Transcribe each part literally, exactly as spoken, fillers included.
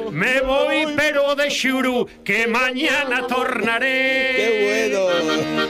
Me voy pero de xuru, que mañana tornaré. ¡Qué bueno!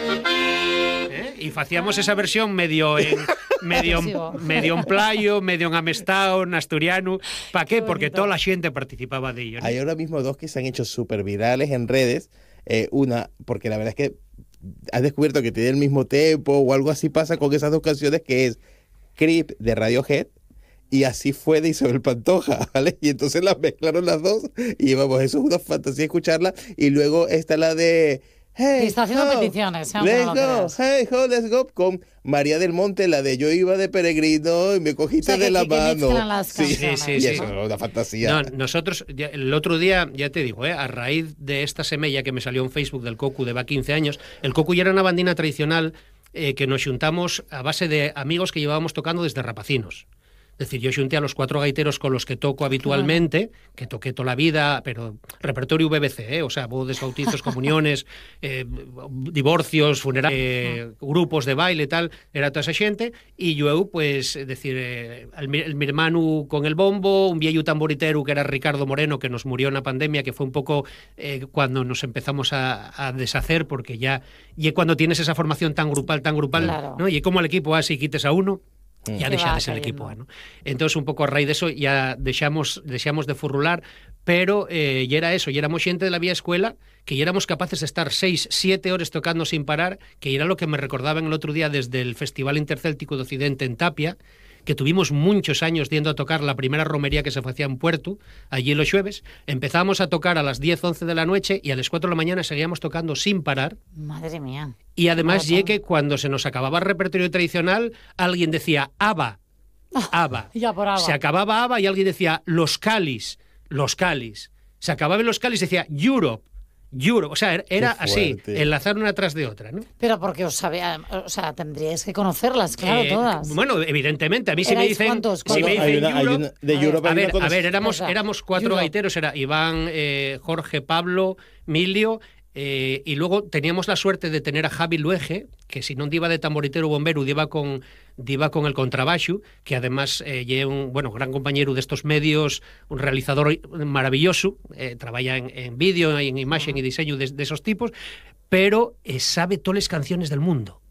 ¿Eh? Y facíamos esa versión medio en medio, medio en playo, medio en amestao, en asturiano. ¿Para qué? Porque toda la gente participaba de ello, ¿no? Hay ahora mismo dos que se han hecho súper virales en redes. Eh, una, porque la verdad es que has descubierto que tiene el mismo tempo o algo así pasa con esas dos canciones, que es Creep de Radiohead y Así fue de Isabel Pantoja, ¿vale? Y entonces las mezclaron las dos y vamos, eso es una fantasía escucharla. Y luego está la de Hey, y está haciendo ho, peticiones, ¿eh? Let's No go, hey, ho, let's go, con María del Monte, la de Yo iba de peregrino y me cogiste o sea, que, de la que, que mano. las Sí, sí, sí, y sí. eso es una fantasía. No, nosotros, ya, el otro día, ya te digo, ¿eh? a raíz de esta semella que me salió en Facebook del Cocu de va quince años, el Cocu ya era una bandina tradicional eh, que nos juntamos a base de amigos que llevábamos tocando desde rapacinos. Es decir, yo junté a los cuatro gaiteros con los que toco habitualmente, claro, que toqué toda la vida, pero repertorio V B C, ¿eh? O sea, bodas, bautizos, comuniones, eh, divorcios, funerales, eh, grupos de baile, tal, era toda esa gente, y yo, pues, es decir, eh, el, el, mi hermano con el bombo, un viejo tamboritero que era Ricardo Moreno, que nos murió en la pandemia, que fue un poco eh, cuando nos empezamos a, a deshacer, porque ya, y cuando tienes esa formación tan grupal, tan grupal, claro, ¿no? Y como el equipo así quites a uno, ya deixades el equipo, ¿no? Entonces un pouco a raíz de eso ya deixamos, deixamos de furrular, pero eh, ya era eso, ya éramos xente de la vía escuela que ya éramos capaces de estar seis, siete horas tocando sin parar, que era lo que me recordaban el otro día desde el Festival Intercéltico de Occidente en Tapia, que tuvimos muchos años yendo a tocar la primera romería que se hacía en Puerto, allí en los jueves. Empezamos a tocar a las diez, once de la noche y a las cuatro de la mañana seguíamos tocando sin parar. Madre mía. Y además, ya que cuando se nos acababa el repertorio tradicional, alguien decía ABBA, ABBA. Ya por ABBA. Se acababa ABBA y alguien decía Los Calis, Los Calis. Se acababan Los Calis y decía Europe. Europe. O sea, era así, enlazar una tras de otra, ¿no? Pero porque os sabía, o sea, tendríais que conocerlas, claro, eh, todas. Bueno, evidentemente, a mí si me dicen, ¿cuántos? si me dicen hay una, Europe, hay una, de Europe a hay ver, una a ver, éramos, éramos cuatro Europe. gaiteros, era Iván, eh, Jorge, Pablo, Milio, eh, y luego teníamos la suerte de tener a Javi Luege, que si non diva de tamboritero bombero, diva con diva con el contrabaixo, que además eh, é un, bueno, gran compañero destos medios, un realizador maravilloso, eh, traballa en, en vídeo, en imagen e diseño de, de esos tipos, pero eh, sabe todas las canciones del mundo.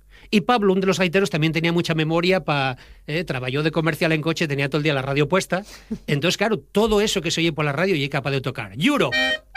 Y Pablo, un de los gaiteros, también tenía mucha memoria, para eh, trabajó de comercial en coche, tenía todo el día la radio puesta. Entonces, claro, todo eso que se oye por la radio y es capaz de tocar. Europe,